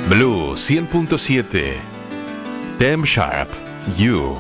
Blue 100.7. Tem Sharp, You.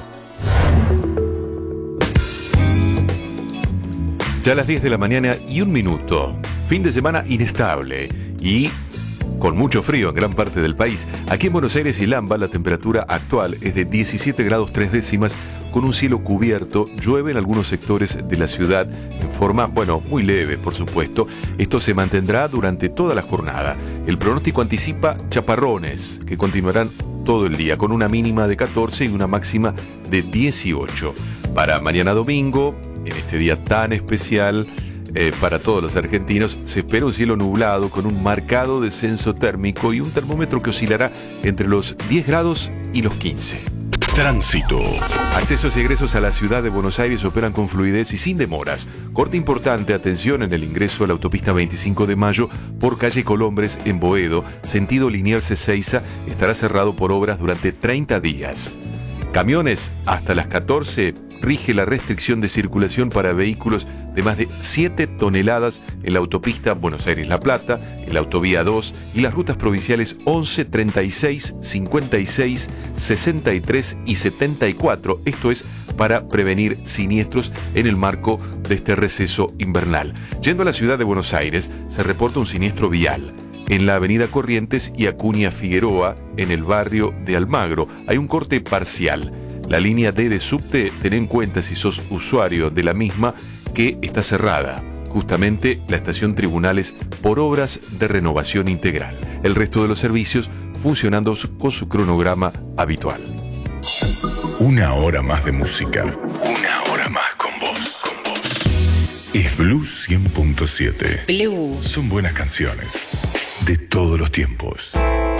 Ya a las 10 de la mañana y un minuto. Fin de semana inestable y con mucho frío en gran parte del país. Aquí en Buenos Aires y Lamba la temperatura actual es de 17 grados 3 décimas con un cielo cubierto. Llueve en algunos sectores de la ciudad en forma, muy leve, por supuesto. Esto se mantendrá durante toda la jornada. El pronóstico anticipa chaparrones que continuarán todo el día con una mínima de 14 y una máxima de 18. Para mañana domingo, en este día tan especial para todos los argentinos, se espera un cielo nublado con un marcado descenso térmico y un termómetro que oscilará entre los 10 grados y los 15. Tránsito. Accesos y egresos a la ciudad de Buenos Aires operan con fluidez y sin demoras. Corte importante, atención en el ingreso a la autopista 25 de Mayo por calle Colombres en Boedo, sentido Liniers Ezeiza, estará cerrado por obras durante 30 días. Camiones hasta las 14 rige la restricción de circulación para vehículos de más de 7 toneladas en la autopista Buenos Aires-La Plata, en la autovía 2 y las rutas provinciales 11, 36, 56, 63 y 74. Esto es para prevenir siniestros en el marco de este receso invernal. Yendo a la ciudad de Buenos Aires, se reporta un siniestro vial en la avenida Corrientes y Acuña Figueroa, en el barrio de Almagro. Hay un corte parcial. La línea D de subte, ten en cuenta si sos usuario de la misma que está cerrada. Justamente la estación Tribunales por obras de renovación integral. El resto de los servicios funcionando con su cronograma habitual. Una hora más de música. Una hora más con vos. Es Blue 100.7. Blue. Son buenas canciones de todos los tiempos.